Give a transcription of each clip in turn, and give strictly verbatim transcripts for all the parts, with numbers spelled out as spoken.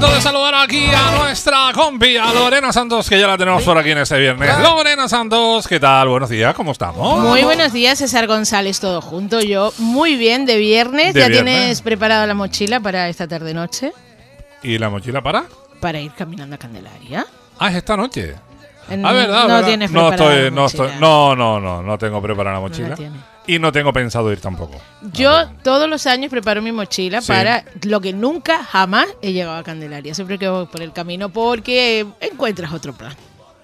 momento de saludar aquí a nuestra compi, a Lorena Santos, que ya la tenemos por aquí en este viernes. Lorena Santos, ¿qué tal? Buenos días, ¿cómo estamos? Muy buenos días, César González, todo junto. Yo muy bien, de viernes. De ¿Ya viernes. tienes preparada la mochila para esta tarde-noche? ¿Y la mochila para? Para ir caminando a Candelaria. Ah, es esta noche. No, Ah, ¿verdad? no ¿verdad? tienes no preparada estoy, la no mochila. estoy, no, no, no, no tengo preparada la No mochila. la tienes. Y no tengo pensado ir tampoco. Yo No, todos los años preparo mi mochila Sí. para lo que nunca, jamás he llegado a Candelaria. Siempre que voy por el camino porque encuentras otro plan.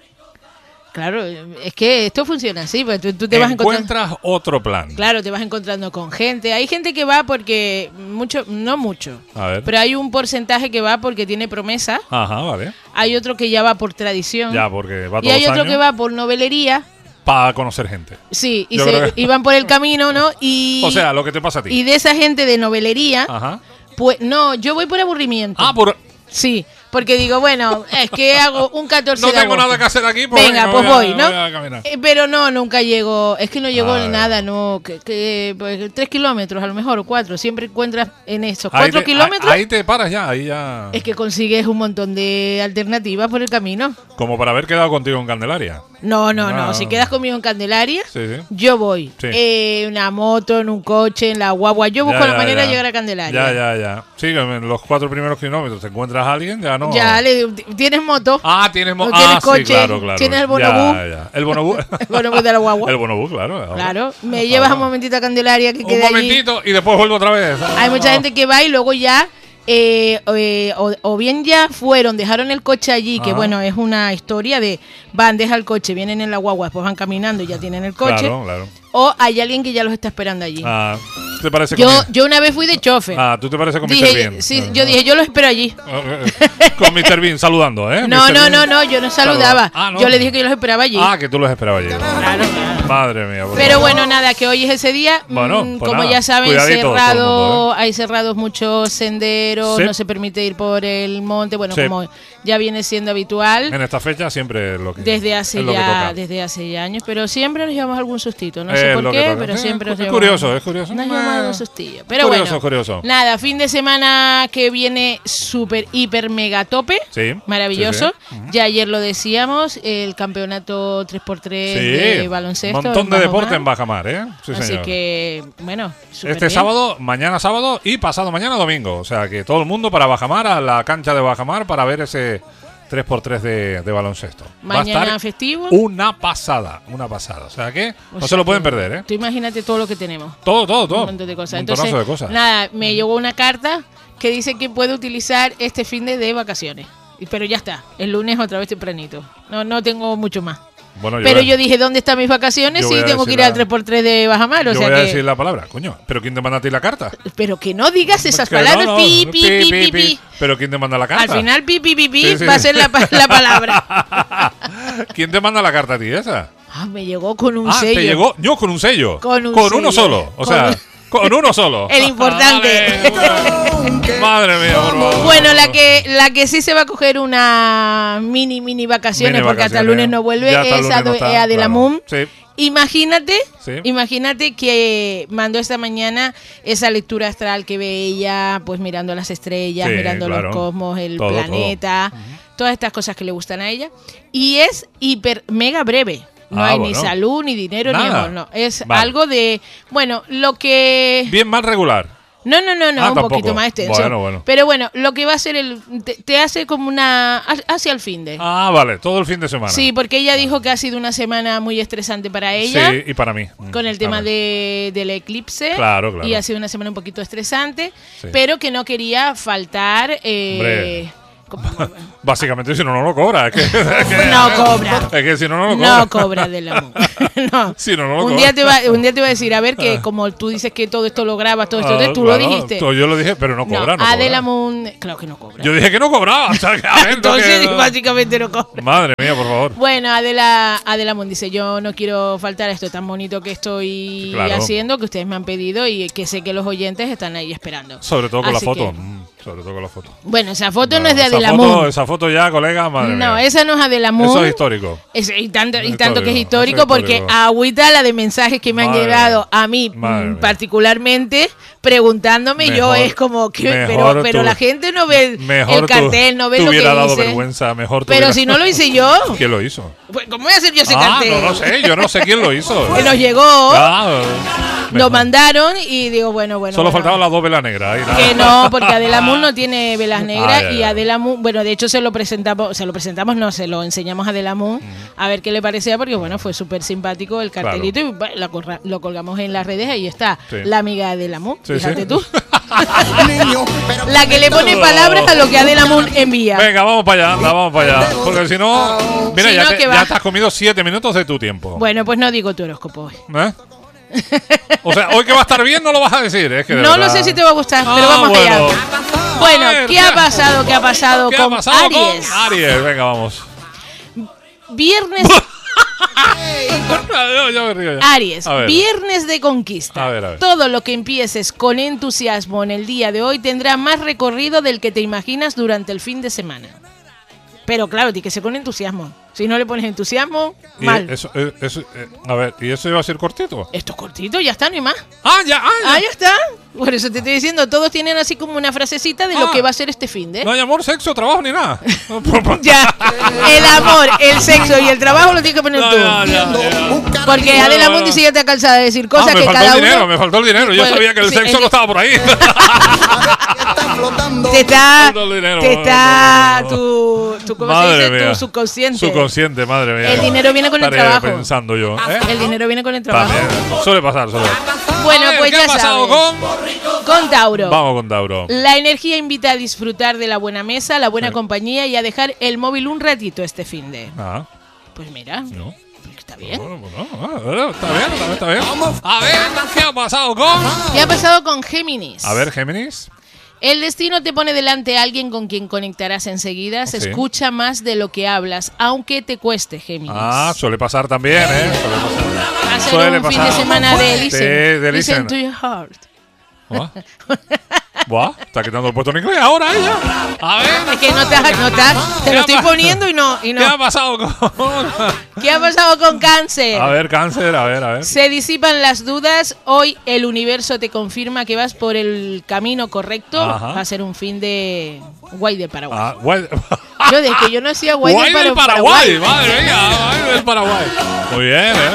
Claro, es que esto funciona así, pues tú, tú te vas encontrando... Encuentras otro plan. Claro, te vas encontrando con gente. Hay gente que va porque, mucho, no mucho, A ver. pero hay un porcentaje que va porque tiene promesa. Ajá, vale. Hay otro que ya va por tradición. Ya, porque va y todos hay los otro años que va por novelería. para conocer gente. Sí, y, Yo se, creo que- y van por el camino, ¿no? Y, O sea, lo que te pasa a ti. y de esa gente de novelería, Ajá. pues no, yo voy por aburrimiento. Ah, por... Sí, porque digo, bueno, es que hago un catorce No de tengo agosto. nada que hacer aquí, pues Venga, venga, pues voy a- voy, ¿no? voy a caminar. Eh, pero no, nunca llego. Es que no llego Ah, ni nada, no. Que, que, pues, tres kilómetros, a lo mejor, o cuatro. Siempre encuentras en esos Ahí cuatro te- kilómetros. Ahí te paras ya, ahí ya. Es que consigues un montón de alternativas por el camino. Como para haber quedado contigo en Candelaria. No, no, no. No. Si quedas conmigo en Candelaria, Sí, sí. yo voy. Sí. Eh, una moto, en un coche, en la guagua. Yo busco Ya, la ya, manera ya. de llegar a Candelaria. Ya, ya, ya. Sí, que en los cuatro primeros kilómetros te encuentras a alguien, ya no. Ya, le digo, ¿tienes moto? Ah, tienes mo- ¿No tienes ah, coche? sí, claro, claro. ¿Tienes el bonobús? Ya, ya. El bonobús. Bueno, pues de la guagua. El bonobús, claro. Claro. Me Ahora. llevas un momentito a Candelaria que Un queda allí. momentito y después vuelvo otra vez. Hay mucha Ah. gente que va y luego ya, eh, eh, o, o bien ya fueron, dejaron el coche allí, que Ajá. bueno, es una historia de van, deja el coche, vienen en la guagua, después van caminando y ya tienen el coche. Claro, claro. O hay alguien que ya los está esperando allí. Ah, ¿te parece yo, con mi- yo una vez fui de chofer. Ah, ¿tú te pareces con dije, mister Bean? sí, Ah, yo ah. dije, yo los espero allí. Con mister Bean saludando, ¿eh? No, mister no, Bean. no, no, yo no saludaba. Ah, no. Yo le dije que yo los esperaba allí. Ah, que tú los esperabas allí. Claro, claro. Madre mía. por Pero favor. bueno, nada, que hoy es ese día. Bueno, Mm, pues como nada, ya saben, cuidadito todo el cerrado, mundo, ¿eh? hay cerrados muchos senderos, Sí. no se permite ir por el monte, bueno, Sí. como ya viene siendo habitual En esta fecha siempre es lo que desde hace es lo que ya, toca. desde hace ya años, pero siempre nos llevamos algún sustito, no Es sé por lo que qué, toca. pero Eh, siempre nos es llevamos. curioso, es curioso. Nos Eh, llevamos algún sustillo. Pero curioso, bueno, curioso. nada, fin de semana que viene súper, hiper, mega tope. Sí. Maravilloso. sí, sí. Ya ayer lo decíamos, el campeonato tres por tres Sí, de baloncesto. un montón en de Bajamar. deporte en Bajamar, ¿eh? Sí, Así señor. que, bueno, súper Este bien. sábado, mañana sábado y pasado mañana domingo. O sea que todo el mundo para Bajamar, a la cancha de Bajamar, para ver ese tres por tres de, de baloncesto. Va a Mañana estar festivo. una pasada, una pasada. O sea que O no sea se lo pueden que perder, ¿eh? Tú imagínate todo lo que tenemos. Todo, todo, todo. Un montón de cosas. Un montonazo Entonces, de cosas. nada, me llegó una carta que dice que puedo utilizar este fin de, de vacaciones. Y- Pero ya está, el lunes otra vez tempranito. No, no tengo mucho más. Bueno, Pero voy a- yo dije, ¿dónde están mis vacaciones? yo Sí, voy a tengo que decir ir al la- tres por tres de Bajamar. O yo sea voy a que... decir la palabra, coño. ¿Pero quién te manda a ti la carta? Pero que no digas esas Que palabras. no, no, pi, pi, pi, pi, pi. ¿Pero quién te manda la carta? Al final, pi, pi, pi, pi, Sí, sí. va a ser la, pa- la palabra. ¿Quién te manda la carta a ti esa? Ah, me llegó con un ah, sello. te llegó yo con un sello. Con un uno sello. solo. O Con sea, un- con uno solo. El importante. Vale, madre mía, por favor. Bueno, la que la que sí se va a coger una mini, mini vacaciones, Mini porque hasta el vacaciones. lunes no vuelve, Ya hasta el es lunes no Ado- está, es Adela claro. Moon. Sí. Imagínate, Sí. imagínate que mandó esta mañana esa lectura astral que ve ella, pues mirando las estrellas, Sí, mirando claro. los cosmos, el Todo, planeta, todas estas cosas que le gustan a ella. Y es hiper, mega breve. No Ah, hay ni bueno. salud, ni dinero, ni Nada. amor, no. Es Vale. algo de, bueno, lo que... Bien más regular. No, no, no, no, Ah, un tampoco. poquito más extenso. Bueno, bueno. Pero bueno, lo que va a ser el... Te, te hace como una... hacia el fin de... Ah, vale, todo el fin de semana. Sí, porque ella dijo que ha sido una semana muy estresante para ella. Sí, y para mí. Con el Mm, tema para mí. de, del eclipse. Claro, claro. Y ha sido una semana un poquito estresante. Sí. Pero que no quería faltar... Eh, como- Básicamente, si no, no lo cobra. Es que, es que- no cobra. Es que si no, no lo cobra. No cobra del amor. No. Si no, no lo un, cobra. día te va, un día te va a decir, a ver, que como tú dices que todo esto lo grabas, todo esto, Ah, tú claro, lo dijiste. tú- yo lo dije, pero no cobra. No, Adela cobra. Moon, claro que no cobra. Yo dije que no cobraba. O sea, que, a ver, no Entonces, que- básicamente no cobra. Madre mía, por favor. Bueno, Adela, Adela Moon dice, yo no quiero faltar a esto tan bonito que estoy Claro. haciendo, que ustedes me han pedido y que sé que los oyentes están ahí esperando. Sobre todo con Así la foto. que- Mm, sobre sobre todo con la foto. Bueno, esa foto no, no es de esa Adela foto, Moon. Esa foto ya, colega, madre No, mía. esa no es Adela Moon. Eso es histórico. Es- y tanto, y Es tanto que es histórico, histórico es porque histórico. agüita la de mensajes que me han Madre llegado mía. a mí Madre mm, mía. particularmente preguntándome, yo Mejor- es como que mejor pero, pero tú- la gente no ve el, Mejor el cartel, no ve te lo que hubiera dado dice. vergüenza, mejor tú Pero hubieras- si no lo hice yo, ¿Quién lo hizo? pues, ¿cómo voy a hacer yo ese Ah, cartel? no lo sé, yo no sé quién lo hizo. Que nos llegó, Claro. nos Mejor. mandaron y digo, bueno, bueno. Solo bueno. faltaban las dos velas negras. ahí nada. Que no, porque Adela Moon no tiene velas negras Ay, ay, y ay. Adela Moon, bueno, de hecho se lo presentamos, se lo presentamos, no, se lo enseñamos a Adela Moon a ver qué le parecía, porque bueno, fue súper simpático el cartelito y bueno, lo, corra- lo colgamos en las redes, ahí está, Sí. la amiga de Adela Moon, Sí, fíjate sí. tú. La que le pone palabras a lo que Adela Moon envía. Venga, vamos para allá, anda, vamos para allá. Porque si no, mira, Si ya, no, te, que ya va. te has comido siete minutos de tu tiempo. Bueno, pues no digo tu horóscopo hoy. ¿Eh? O sea, hoy que va a estar bien no lo vas a decir. Es que de No lo verdad- sé si te va a gustar, Ah, pero vamos bueno. allá. Bueno, A ver, ¿qué ha pasado? ¿Qué ha pasado ¿Qué con ha pasado Aries? con Aries? Venga, vamos. Viernes yo, yo me río ya. Aries, A ver. viernes de conquista. A ver, a ver. Todo lo que empieces con entusiasmo en el día de hoy tendrá más recorrido del que te imaginas durante el fin de semana. Pero claro, tiene que ser con entusiasmo. Si no le pones entusiasmo, Y mal. Eso, eh, eso, eh, a ver, ¿y eso iba a ser cortito? Esto es cortito, ya está, no hay más. Ah, ya, ah, ya. Ah, ya está. Por eso te estoy diciendo, todos tienen así como una frasecita de Ah. lo que va a ser este fin de. No hay amor, sexo, trabajo ni nada. Ya, el amor, el sexo y el trabajo lo tienes que poner No, tú. ya, ya, ya. Porque Bueno, Adela bueno. Mundi sigue está cansada de decir Ah, cosas me que faltó cada el dinero, uno me faltó el dinero. Yo Bueno, sabía que el sí, sexo el- no estaba por ahí. te está, Faltó el dinero, te está no, no, no. tu, tu, ¿cómo se Madre dice? mía. Tu subconsciente. Subconsciente, madre mía. El dinero viene con el Estaré trabajo. pensando yo. ¿eh? El dinero viene con el trabajo. También. Suele pasar, suele pasar. Bueno, A ver, pues ¿qué ya ha pasado sabes. con...? Con Tauro. Vamos con Tauro. La energía invita a disfrutar de la buena mesa, la buena Sí. compañía y a dejar el móvil un ratito este fin de. Ah, Pues mira, no. está bien. Bueno, bueno, ah, bueno, está bien, está bien, está bien. A ver, ¿qué ha pasado con...? ¿Qué ha pasado con Géminis? A ver, Géminis. El destino te pone delante a alguien con quien conectarás enseguida. Se Sí. escucha más de lo que hablas, aunque te cueste, Géminis. Ah, suele pasar también, ¿eh? Suele pasar. Va a ser suele un fin pasar. de semana de listen. Sí, de listen. to your heart. ¿Buah? ¿Buah? ¿Está quitando el puesto en inglés ahora ella? A ver. Es que no te, has- no te has- te ¿Qué lo ha estoy pa- poniendo y no. Y ¿Qué ha no. pasado con...? ¿Qué ha pasado con Cáncer? A ver, Cáncer, a ver, a ver. Se disipan las dudas. Hoy el universo te confirma que vas por el camino correcto. Ajá. Va a ser un fin de guay de Paraguay. Ah, guay. Yo de que yo no hacía guay, Guay de del Para- Paraguay, madre mía, guay del Paraguay. Muy bien, ¿eh?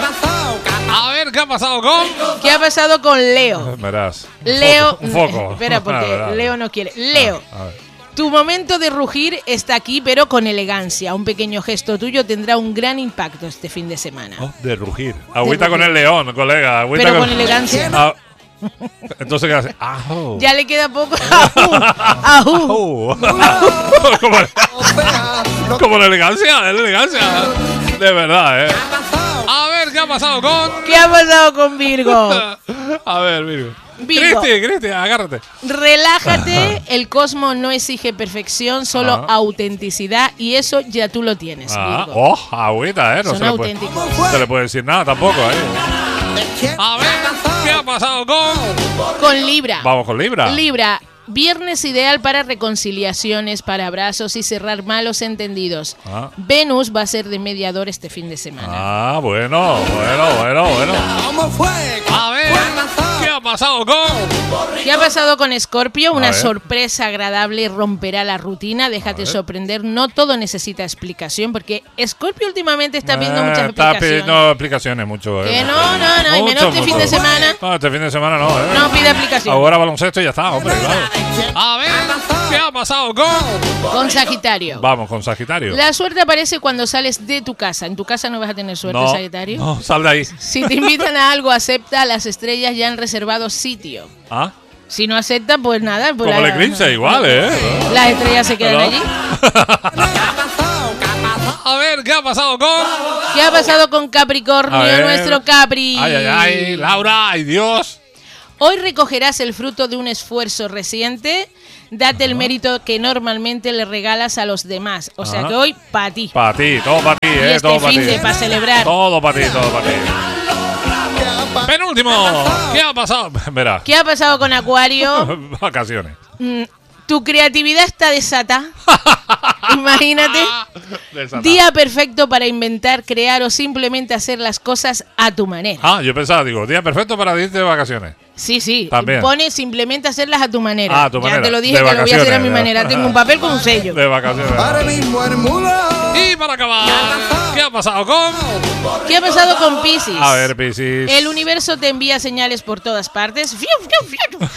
A ver, ¿qué ha pasado con...? ¿Qué ha pasado con Leo? Verás. Un Leo, foco, un foco. espera, porque Verás. Leo no quiere. Leo, A ver. tu momento de rugir está aquí, pero con elegancia. Un pequeño gesto tuyo tendrá un gran impacto este fin de semana. Oh, de rugir. Agüita De con rugir. el león, colega. Agüita Pero con elegancia. Ah, entonces, ¿qué hace? Ajú. Ya le queda poco. Ajú, ajú. Ajú. como, como la elegancia, la elegancia. De verdad, ¿eh? A ver, ¿qué ha pasado con...? ¿Qué ha pasado con Virgo? A ver, Virgo. Virgo. Cristi, Cristi, agárrate. Relájate, el cosmos no exige perfección, solo Ah. autenticidad y eso ya tú lo tienes, Ah, Virgo. oh, agüita, ¿eh? No Son se le, puede, auténticos. no se le puede decir nada tampoco, ¿eh? A ver, ¿qué ha pasado con...? Con Libra. Vamos con Libra. Libra, viernes ideal para reconciliaciones, para abrazos y cerrar malos entendidos. Ah. Venus va a ser de mediador este fin de semana. Ah, bueno, bueno, bueno, bueno. A ver, ¿qué ha pasado con...? ¿Qué ha pasado con Escorpio? Una ver. sorpresa agradable romperá la rutina. Déjate ver. sorprender. No todo necesita explicación porque Escorpio últimamente está pidiendo Eh, muchas está explicaciones. pidiendo explicaciones mucho. eh, Que mucho. no, no, no, y menos Mucho, este fin mucho. de semana. No, este fin de semana no, ¿eh? No pide explicación. Ahora baloncesto y ya está, hombre, claro. A ver, ¿qué ha pasado con...? Con Sagitario. Vamos con Sagitario. La suerte aparece cuando sales de tu casa. En tu casa no vas a tener suerte, no, Sagitario. no, sal de ahí. Si te invitan a algo, acepta. Las estrellas ya han reservado sitio. Ah, Si no acepta, pues nada. Pues como la- el eclipse, igual, ¿eh? Las estrellas se quedan ¿No? allí. A ver, ¿qué ha pasado con...? ¿Qué ha pasado con Capricornio, A ver. nuestro Capri? Ay, ay, ay, Laura, ay, Dios. Hoy recogerás el fruto de un esfuerzo reciente. Date el mérito que normalmente le regalas a los demás. O sea Ajá. que hoy, para ti. Para ti, todo para ti, Y ¿eh? este Todo para ti. fin de para celebrar. Todo para ti, todo para ti. Penúltimo, ¿qué ha pasado? Verá, ¿Qué ha pasado con Acuario? vacaciones. Mm, Tu creatividad está desata. Imagínate. Desata. Día perfecto para inventar, crear o simplemente hacer las cosas a tu manera. Ah, yo pensaba, digo, día perfecto para irte de vacaciones. Sí, sí. También. Pone simplemente hacerlas a tu manera. Ah, a tu ya manera. te lo dije De que lo voy a hacer a mi vacaciones, manera. ya. Tengo un papel con un sello. De vacaciones. Y para acabar, ¿qué ha pasado con? ¿Qué ha pasado con Piscis? A ver, Piscis. El universo te envía señales por todas partes. ¡Fiu, fiu, fiu!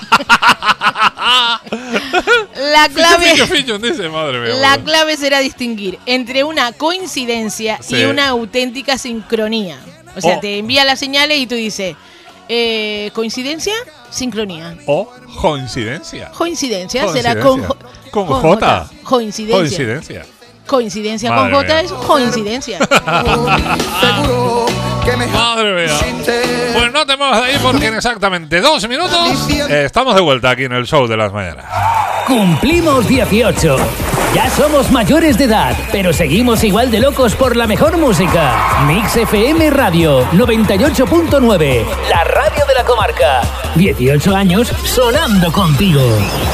La clave, Ficho, ficho, dice, madre mía. la bueno. clave será distinguir entre una coincidencia Sí. y una auténtica sincronía. O sea, Oh. te envía las señales y tú dices, eh, ¿coincidencia? Sincronía. O coincidencia. Coincidencia, Coincidencia. será con, jo- Con J. Coincidencia. Coincidencia. Coincidencia Madre con J mía. es coincidencia. Seguro que me Madre mía. hiciste. Pues no te muevas de ahí porque en exactamente dos minutos eh, estamos de vuelta aquí en el show de las mañanas. Cumplimos dieciocho. Ya somos mayores de edad, pero seguimos igual de locos por la mejor música. Mix F M Radio noventa y ocho punto nueve, la radio de la comarca. dieciocho años sonando contigo.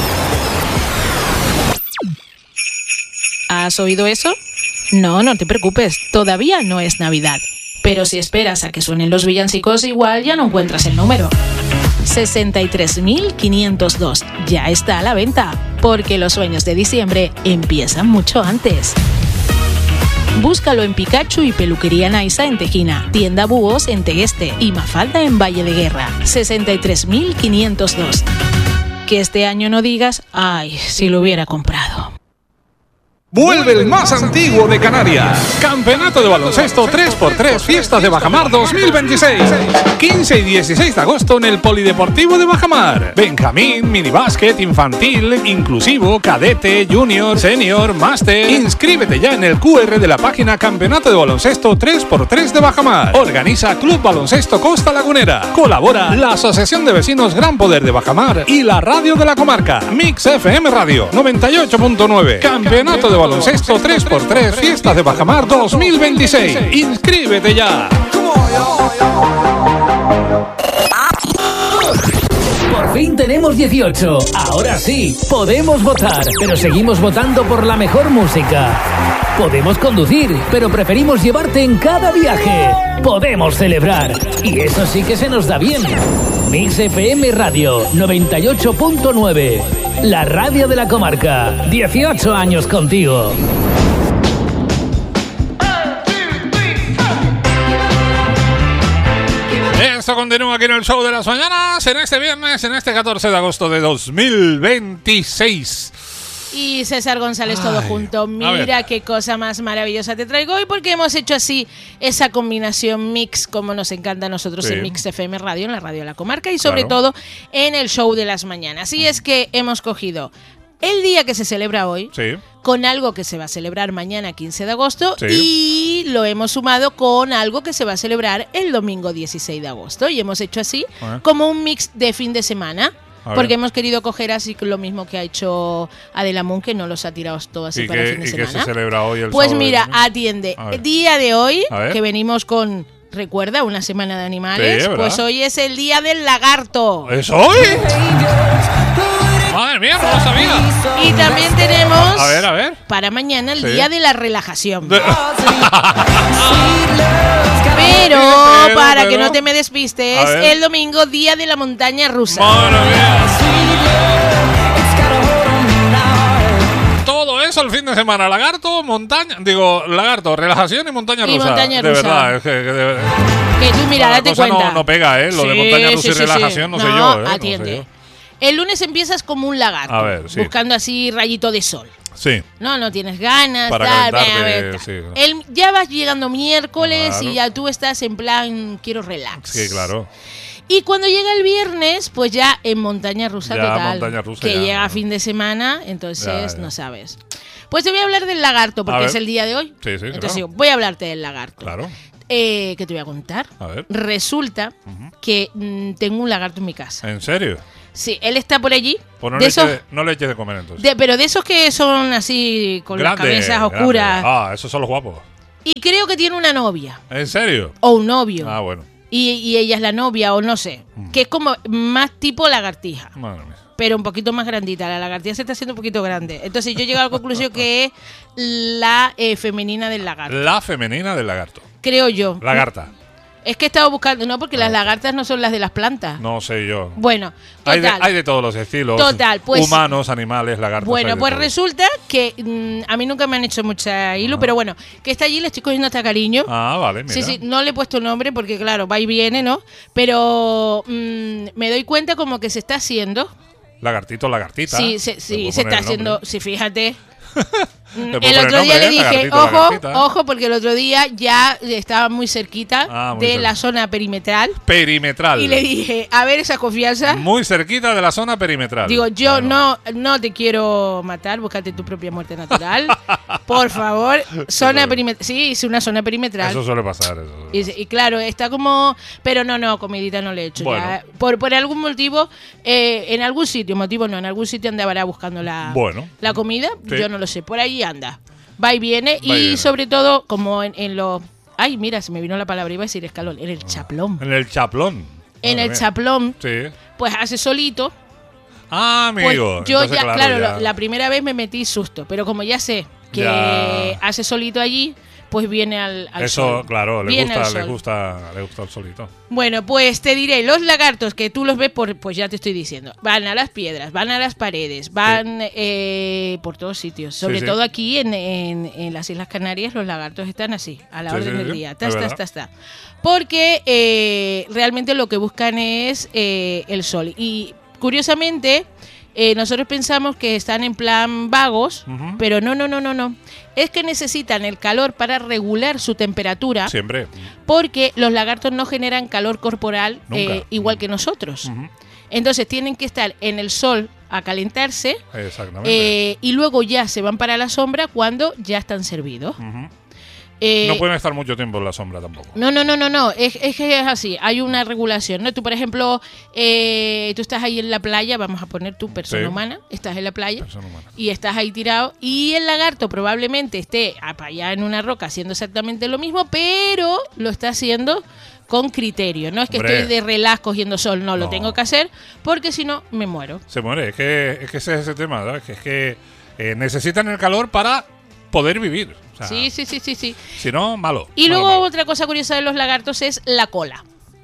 ¿Has oído eso? No, no te preocupes, todavía no es Navidad. Pero si esperas a que suenen los villancicos, igual ya no encuentras el número. sesenta y tres mil quinientos dos ya está a la venta, porque los sueños de diciembre empiezan mucho antes. Búscalo en Pikachu y Peluquería Naisa en Tejina, Tienda Búhos en Tegueste y Mafalda en Valle de Guerra. sesenta y tres mil quinientos dos. Que este año no digas, ay, si lo hubiera comprado. Vuelve el más antiguo de Canarias. Campeonato de baloncesto tres por tres Fiestas de Bajamar dos mil veintiséis. quince y dieciséis de agosto en el Polideportivo de Bajamar. Benjamín, minibásquet, infantil, inclusivo, cadete, junior, senior, máster. Inscríbete ya en el Q R de la página Campeonato de baloncesto tres por tres de Bajamar. Organiza Club Baloncesto Costa Lagunera. Colabora la Asociación de Vecinos Gran Poder de Bajamar y la Radio de la Comarca. Mix F M Radio noventa y ocho punto nueve. Campeonato de baloncesto tres por tres Fiestas de Bajamar dos mil veintiséis. Inscríbete ya. Por fin tenemos dieciocho. Ahora sí, podemos votar, pero seguimos votando por la mejor música. Podemos conducir, pero preferimos llevarte en cada viaje. Podemos celebrar, y eso sí que se nos da bien. Mix F M Radio noventa y ocho punto nueve, la radio de la comarca. dieciocho años contigo. Esto continúa aquí en el show de las mañanas, en este viernes, en este catorce de agosto de dos mil veintiséis. Y César González, todo Ay, junto. a Mira ver. qué cosa más maravillosa te traigo hoy, porque hemos hecho así esa combinación mix, como nos encanta a nosotros Sí. en Mix F M Radio, en la radio de la comarca, y sobre Claro. todo en el show de las mañanas. Y es que hemos cogido el día que se celebra hoy, Sí. con algo que se va a celebrar mañana quince de agosto, Sí. y lo hemos sumado con algo que se va a celebrar el domingo dieciséis de agosto. Y hemos hecho así Ah. como un mix de fin de semana. A Porque ver. hemos querido coger así lo mismo que ha hecho Adela Moon, que no los ha tirado todo así ¿Y para el qué, fin de y qué semana. se celebra hoy el Pues sábado y el mira, domingo? atiende. A ver. Día de hoy, A ver. que venimos con, recuerda, una semana de animales, Sí, ¿verdad? pues hoy es el día del lagarto. ¿Es hoy? Madre mía, no lo sabía. Y también tenemos A ver, a ver. para mañana el Sí. día de la relajación. De- Pero, Pero, para pero- que no te me despistes, A ver. el domingo, día de la montaña rusa. Madre mía. Todo eso el fin de semana. Lagarto, montaña. Digo, lagarto, relajación y montaña Y rusa. montaña de rusa. verdad, es que, que de- Que tú, mira, la date cosa cuenta. No, no pega, ¿eh? Lo de Sí, montaña rusa sí, y sí, sí. relajación, no, sé yo, ¿eh? No sé atiende. yo. El lunes empiezas como un lagarto, A ver, sí. buscando así rayito de sol. Sí. No, no tienes ganas, Para tal, calentarte, a ver, tal. sí, claro. El- ya vas llegando miércoles Claro. y ya tú estás en plan, quiero relax. Sí, claro. Y cuando llega el viernes, pues ya en montaña rusa Ya, total. montaña rusa que ya, llega ¿no? fin de semana, entonces Ya, ya. no sabes. Pues te voy a hablar del lagarto, A porque ver. es el día de hoy. Sí, sí, Entonces claro. digo, voy a hablarte del lagarto. Claro. Eh, ¿Qué te voy a contar? A ver. Resulta que mm, tengo un lagarto en mi casa. ¿En serio? Sí, él está por allí. Pues no de le, esos, eches, no le eches de comer entonces. de- pero de esos que son así, con Grande, las cabezas grande. oscuras. Ah, esos son los guapos. Y creo que tiene una novia. ¿En serio? O un novio. Ah, bueno. y, y ella es la novia o no sé, Mm. que es como más tipo lagartija, Madre mía. pero un poquito más grandita. La lagartija se está haciendo un poquito grande. Entonces yo he llegado a la conclusión que es la eh, femenina del lagarto. La femenina del lagarto. Creo yo. Lagarta. Es que he estado buscando, no, porque las lagartas no son las de las plantas. No sé yo. Bueno, Hay de, total. hay de todos los estilos. Total, pues- Humanos, animales, lagartos. hay Bueno, de pues todo. resulta que mm, a mí nunca me han hecho mucha hilo, pero bueno, que está allí, le estoy cogiendo hasta cariño. Ah, vale, mira. Sí, sí, no le he puesto nombre porque, claro, va y viene, ¿no? Pero mm, me doy cuenta como que se está haciendo. Lagartito, lagartita. Sí, se, Le sí, puedo se poner está el haciendo. nombre. Sí, fíjate. Mm, Le puedo el poner otro día nombre, le ¿eh? dije, Lagartito, ojo, lagartita. ojo, porque el otro día ya estaba muy cerquita Ah, muy de cerca. la zona perimetral. Perimetral. Y le dije, a ver esa confianza. Muy cerquita de la zona perimetral. Digo, yo Claro. no, no te quiero matar, búscate tu propia muerte natural. Por favor, zona Eso- perimetral. Sí, es una zona perimetral. Eso suele pasar. Eso suele Y, pasar. y claro, está como... Pero no, no, comidita no le he hecho. Bueno. Ya. Por, por algún motivo, eh, en algún sitio, motivo no, en algún sitio andará buscando la, Bueno. la comida. Sí. Yo no lo sé, por ahí anda. Va y viene. Va y y viene. sobre todo, como en, en los... Ay, mira, se me vino la palabra, iba a decir escalón. En el chaplón. En el chaplón. En Madre el mía. chaplón, Sí. pues hace solito. Ah, Pues amigo. yo Entonces, ya, claro, ya- lo- la primera vez me metí susto, pero como ya sé que Ya. hace solito allí, pues viene al, al Eso, sol. claro, le Viene al gusta, le sol. gusta, le gusta el solito. Bueno, pues te diré, los lagartos que tú los ves por, pues ya te estoy diciendo, van a las piedras, van a las paredes, van eh, por todos sitios. Sobre sí. todo aquí en, en- en las Islas Canarias, los lagartos están así, a la Sí, orden sí, del sí, día. es Tas, tas, verdad. tas, tas. Porque eh, realmente lo que buscan es eh, el sol. Y curiosamente, eh, nosotros pensamos que están en plan vagos, Ujú. pero no, no, no, no, no. Es que necesitan el calor para regular su temperatura. Siempre. Porque los lagartos no generan calor corporal Nunca. eh, igual que nosotros. Ujú. Entonces tienen que estar en el sol a calentarse Exactamente. eh, y luego ya se van para la sombra cuando ya están servidos. Ujú. Eh, No pueden estar mucho tiempo en la sombra tampoco. no, no, no, no, no. Es, es que es así. Hay una regulación, ¿no? Tú, por ejemplo, eh, tú estás ahí en la playa, vamos a poner tu persona Sí. humana, estás en la playa Persona humana. y estás ahí tirado y el lagarto probablemente esté allá en una roca haciendo exactamente lo mismo, pero lo está haciendo con criterio. No es que Hombre. estoy de relax cogiendo sol, no, lo No. tengo que hacer porque si no me muero. Se muere. Es que, es que ese es ese tema, ¿sabes? Que es que eh, necesitan el calor para poder vivir. O sea, Sí, sí, sí, sí, sí. Si no, malo. Y malo, luego malo. otra cosa curiosa de los lagartos es la cola.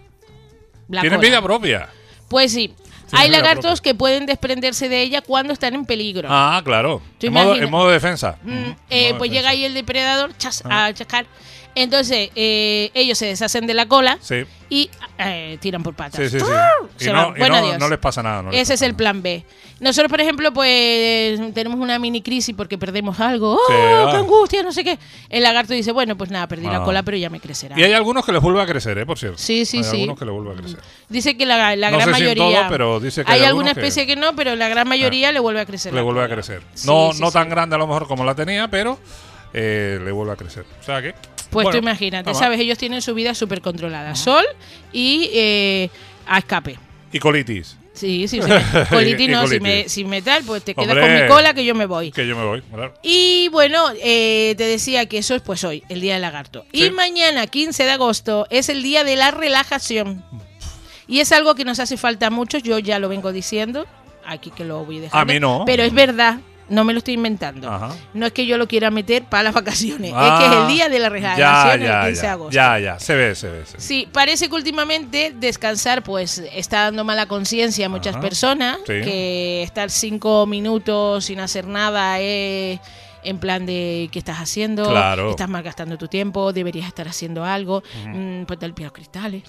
La Tienen cola. vida propia. Pues sí. Tienen Hay vida lagartos propia. que pueden desprenderse de ella cuando están en peligro. Ah, claro. Tú En modo, imagina- en modo defensa. Mm, Ujú, eh, modo pues defensa. llega ahí el depredador chas, Ah. a chascar. Entonces, eh, ellos se deshacen de la cola Sí, y eh, tiran por patas. sí, sí. sí. Se Y, van. no, y Bueno, no, adiós. no les pasa nada. no les Ese es pasa el nada. plan B. Nosotros, por ejemplo, pues tenemos una mini crisis porque perdemos algo. ¡Oh, Sí, qué ah. angustia! No sé qué. El lagarto dice, bueno, pues nada, perdí la Ah. cola, pero ya me crecerá. Y hay algunos que les vuelve a crecer, ¿eh? Por cierto. Sí, sí, hay sí. algunos que les vuelve a crecer. Dice que la, la No gran sé si en mayoría... todo, pero dice que hay hay alguna algunos que- especie que... no, pero la gran mayoría le vuelve a crecer. Le la vuelve a cola. crecer. Sí, no sí, no sí. tan grande a lo mejor como la tenía, pero eh, le vuelve a crecer. O sea que. Pues bueno, tú imagínate, nada más. ¿sabes? Ellos tienen su vida súper controlada. Sol y eh, a escape. Y colitis. Sí, sí, sí. Colitis Y no, si colitis. me, si me tal, pues te quedas Hombre, con mi cola que yo me voy. Que yo me voy, claro. Y bueno, eh, te decía que eso es pues hoy, el día del lagarto. Sí. Y mañana, quince de agosto, es el día de la relajación. Y es algo que nos hace falta mucho, yo ya lo vengo diciendo, aquí que lo voy dejando. A mí no. Pero es verdad, no me lo estoy inventando. Ajá. No es que yo lo quiera meter para las vacaciones, Ah, es que es el día de la relajación, ya, el quince de ya, agosto. Ya, ya, se ve, se ve. Se ve. Sí, parece que últimamente descansar pues está dando mala conciencia a muchas Ajá, personas, sí. que estar cinco minutos sin hacer nada es en plan de ¿qué estás haciendo? Claro. Estás malgastando tu tiempo, deberías estar haciendo algo, mm, ponte el pie a los cristales,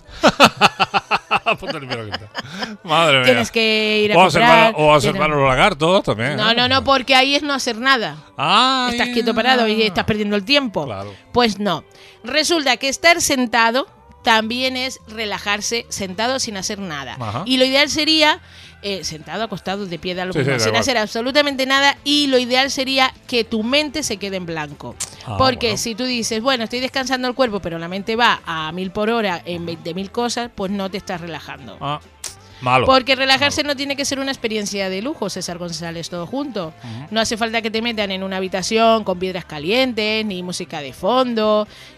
Ponte el pelo que está. Madre mía. tienes que ir a o a observar, comprar. o a tienes- observar los lagartos también. No, ¿eh? no, no, porque ahí es no hacer nada. Ah, Estás quieto parado y estás perdiendo el tiempo. Claro. Pues no. Resulta que estar sentado también es relajarse sentado sin hacer nada. Ajá. Y lo ideal sería eh, sentado, acostado, de pie, da lo Sí, mismo, sí, da sin igual. hacer absolutamente nada. Y lo ideal sería que tu mente se quede en blanco. Ah, Porque bueno. si tú dices, bueno, estoy descansando el cuerpo, pero la mente va a mil por hora en veinte mil cosas, pues no te estás relajando. Ah, malo. Porque relajarse no tiene que ser una experiencia de lujo, César González, todo junto. No hace falta que te metan en una habitación con piedras calientes, ni música de fondo,